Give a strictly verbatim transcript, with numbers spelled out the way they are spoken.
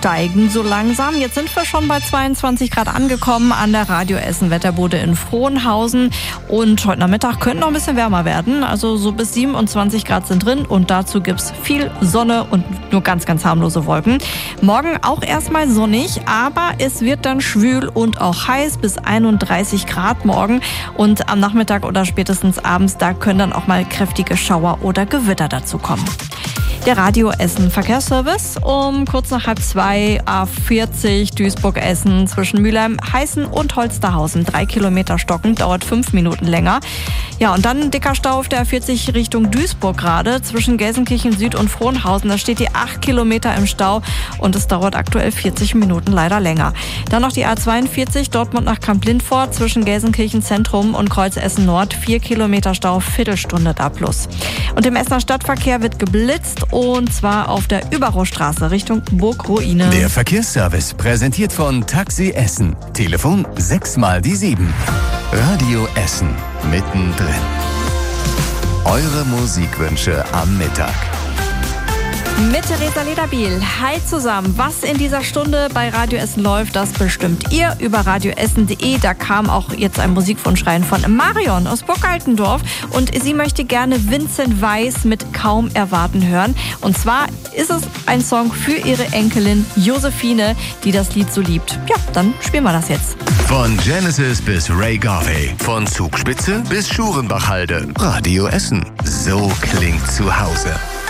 steigen so langsam. Jetzt sind wir schon bei zweiundzwanzig Grad angekommen an der Radio Essen Wetterbude in Frohnhausen. Und heute Nachmittag könnte noch ein bisschen wärmer werden. Also so bis siebenundzwanzig Grad sind drin und dazu gibt's viel Sonne und nur ganz, ganz harmlose Wolken. Morgen auch erstmal sonnig, aber es wird dann schwül und auch heiß bis einunddreißig Grad morgen. Und am Nachmittag oder spätestens abends, da können dann auch mal kräftige Schauer oder Gewitter dazu kommen. Der Radio Essen Verkehrsservice um kurz nach halb zwei, A vierzig Duisburg-Essen zwischen Mülheim, Heißen und Holsterhausen. Drei Kilometer stockend, dauert fünf Minuten länger. Ja, und dann ein dicker Stau auf der A vierzig Richtung Duisburg gerade zwischen Gelsenkirchen Süd und Frohnhausen. Da steht die acht Kilometer im Stau und es dauert aktuell vierzig Minuten leider länger. Dann noch die A zweiundvierzig Dortmund nach Kamp-Lindfort zwischen Gelsenkirchen Zentrum und Kreuz Essen Nord. Vier Kilometer Stau, Viertelstunde da plus. Und im Essener Stadtverkehr wird geblitzt. Und zwar auf der Überrohrstraße Richtung Burgruine. Der Verkehrsservice präsentiert von Taxi Essen. Telefon sechs mal die sieben. Radio Essen. Mittendrin. Eure Musikwünsche am Mittag. Mit Theresa Lederbiel. Hi zusammen. Was in dieser Stunde bei Radio Essen läuft, das bestimmt ihr über radioessen punkt de. Da kam auch jetzt ein Musikwunsch rein von Marion aus Burgaltendorf. Und sie möchte gerne Vincent Weiss mit Kaum erwarten hören. Und zwar ist es ein Song für ihre Enkelin Josephine, die das Lied so liebt. Ja, dann spielen wir das jetzt. Von Genesis bis Ray Garvey. Von Zugspitze bis Schurenbachhalde. Radio Essen. So klingt zu Hause.